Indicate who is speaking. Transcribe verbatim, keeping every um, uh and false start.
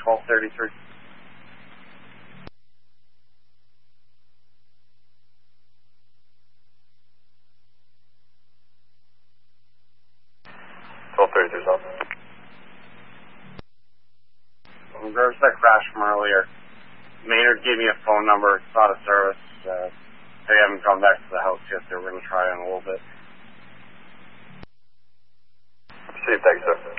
Speaker 1: twelve thirty-three.
Speaker 2: twelve thirty-three, South.
Speaker 1: Reverse that crash from earlier. Maynard gave me a phone number. It's out of service. Uh, they haven't come back to the house yet. They're going to try in a little bit.
Speaker 2: See you, thanks, sir.